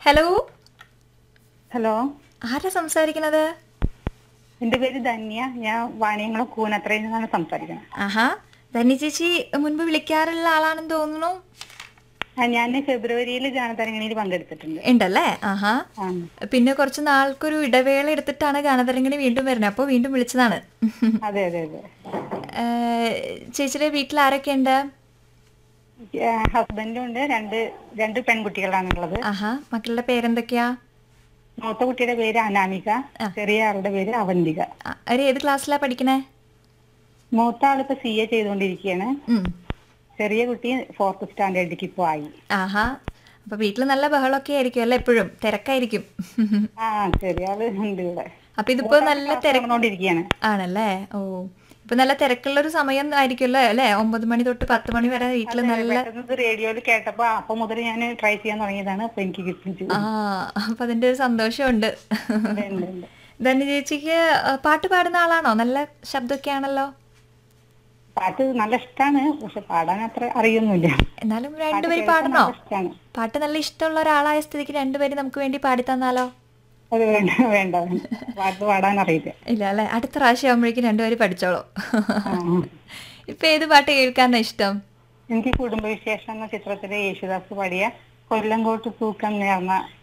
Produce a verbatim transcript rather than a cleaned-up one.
Hello, hello, ആരാ സംസാരിക്കുന്നത്? എന്റെ പേര് ധന്യ. ഞാൻ വാണിയംകുളം കൂനത്രയിൽ നിന്നാണ് സംസാരിക്കുന്നത്. ആഹാ, ധന്യ ചേച്ചി മുൻപ് വിളിക്കാറുള്ള ആളാണെന്ന് തോന്നുന്നു. ആ, ഞാൻ ഫെബ്രുവരിയിൽ ഗാനതരംഗിണിയിൽ പങ്കെടുത്തിട്ടുണ്ട്. ഉണ്ടല്ലേ? ആഹാ. ആ, പിന്നെ കുറച്ച് നാൾക്കൊരു ഇടവേള എടുത്തിട്ടാണ് ഗാനതരംഗിണി വീണ്ടും വരുന്നത്. അപ്പോൾ വീണ്ടും വിളിച്ചതാണ്. അതെ അതെ അതെ. ഏഹ്, ചേച്ചിയുടെ വീട്ടിൽ ആരൊക്കെ ഉണ്ട്? ഹസ്ബൻഡും ഉണ്ട്. രണ്ട് രണ്ട് പെൺകുട്ടികളാണുള്ളത്. ആഹാ, മക്കളുടെ പേരെന്തൊക്കെയാ? മൂത്ത കുട്ടിയുടെ പേര് അനാമിക, ചെറിയ ആളുടെ പേര് അവന്തിക. ആ, അവര് ഏത് ക്ലാസ്സിലാ പഠിക്കണേ? മൂത്ത ആളിപ്പോ സി എ ചെയ്തുകൊണ്ടിരിക്കുകയാണ്. ഉം. ചെറിയ കുട്ടി ഫോർത്ത് സ്റ്റാൻഡേർഡിലേക്ക് ഇപ്പോൾ ആയി. ആഹാ, അപ്പൊ വീട്ടിൽ നല്ല ബഹളമൊക്കെ ആയിരിക്കും അല്ലേ? എപ്പോഴും തിരക്കായിരിക്കും. ആ, ചെറിയ ആള് ഉണ്ട് ഇവിടെ. അപ്പൊ ഇതിപ്പോ നല്ല തിരക്ക് നടന്നുകൊണ്ടിരിക്കുകയാണ്. ആണല്ലേ? ഓ, ഇപ്പൊ നല്ല തിരക്കുള്ള ഒരു സമയം ആയിരിക്കുമല്ലോ അല്ലേ? ഒമ്പത് മണി തൊട്ട് പത്ത് മണി വരെ വീട്ടിൽ നല്ല. റേഡിയോയിൽ കേട്ടപ്പോ അപ്പൊ മുതൽ ഞാൻ ട്രൈ ചെയ്യാൻ തുടങ്ങിയതാണ്. അപ്പൊ എനിക്ക് കിട്ടി. ആ, അപ്പൊ അതിന്റെ ഒരു സന്തോഷമുണ്ട്. ധന്യ ചേച്ചിക്ക് പാട്ട് പാടുന്ന ആളാണോ? നല്ല ശബ്ദമൊക്കെ ആണല്ലോ. പാട്ട് നല്ല ഇഷ്ടാണ്, പക്ഷെ പാടാൻ അത്ര അറിയൊന്നുമില്ല. എന്നാലും പാട്ട് രണ്ടുപേരും കേൾക്കാൻ പാടണോ? നല്ല ഇഷ്ടാണ്. പാട്ട് നല്ല ഇഷ്ടമുള്ള ഒരാളായ സ്ഥിതിക്ക് രണ്ടുപേരും നമുക്ക് വേണ്ടി പാടി തന്നാലോ? അത് വേണ്ട വേണ്ട വേണ്ട. പാട്ട് പാടാൻ അറിയില്ല. ഇല്ല അല്ലേ? അടുത്ത പ്രാവശ്യം ആകുമ്പോഴേക്കും രണ്ടുപേരും പഠിച്ചോളൂ. ആ. ഇപ്പൊ ഏത് പാട്ട് കേൾക്കാനാ ഇഷ്ടം? എനിക്ക് കുടുംബവിശേഷം എന്ന ചിത്രത്തിലെ യേശുദാസ് പാടിയ കൊല്ലങ്കോട്ട് തൂക്കം നേർന്ന